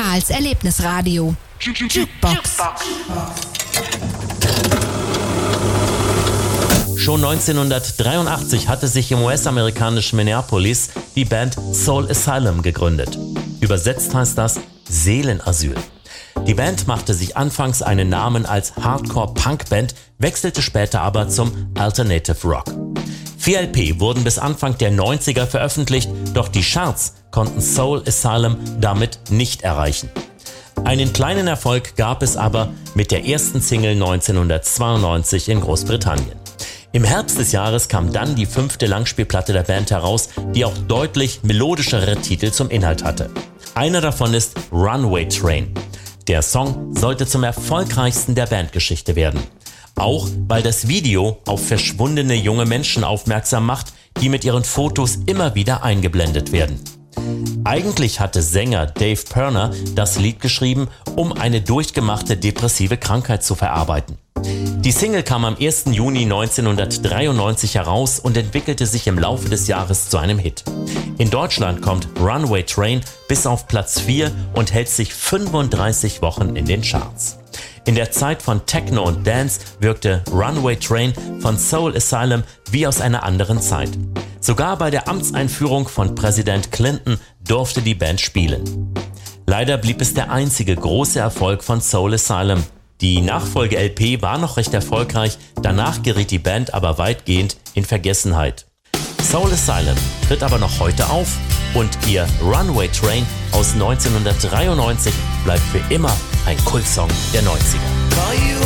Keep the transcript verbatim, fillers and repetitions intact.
Karls Erlebnisradio. Jukebox. Schon neunzehnhundertdreiundachtzig hatte sich im U S-amerikanischen Minneapolis die Band Soul Asylum gegründet. Übersetzt heißt das Seelenasyl. Die Band machte sich anfangs einen Namen als Hardcore-Punk-Band, wechselte später aber zum Alternative Rock. Vier L P wurden bis Anfang der neunziger veröffentlicht, doch die Charts konnten Soul Asylum damit nicht erreichen. Einen kleinen Erfolg gab es aber mit der ersten Single neunzehnhundertzweiundneunzig in Großbritannien. Im Herbst des Jahres kam dann die fünfte Langspielplatte der Band heraus, die auch deutlich melodischere Titel zum Inhalt hatte. Einer davon ist Runaway Train. Der Song sollte zum erfolgreichsten der Bandgeschichte werden. Auch weil das Video auf verschwundene junge Menschen aufmerksam macht, die mit ihren Fotos immer wieder eingeblendet werden. Eigentlich hatte Sänger Dave Pirner das Lied geschrieben, um eine durchgemachte depressive Krankheit zu verarbeiten. Die Single kam am ersten Juni neunzehnhundertdreiundneunzig heraus und entwickelte sich im Laufe des Jahres zu einem Hit. In Deutschland kommt Runaway Train bis auf Platz vier und hält sich fünfunddreißig Wochen in den Charts. In der Zeit von Techno und Dance wirkte Runaway Train von Soul Asylum wie aus einer anderen Zeit. Sogar bei der Amtseinführung von Präsident Clinton durfte die Band spielen. Leider blieb es der einzige große Erfolg von Soul Asylum. Die Nachfolge-L P war noch recht erfolgreich, danach geriet die Band aber weitgehend in Vergessenheit. Soul Asylum tritt aber noch heute auf und ihr Runaway Train aus neunzehnhundertdreiundneunzig bleibt für immer ein Kultsong der neunziger.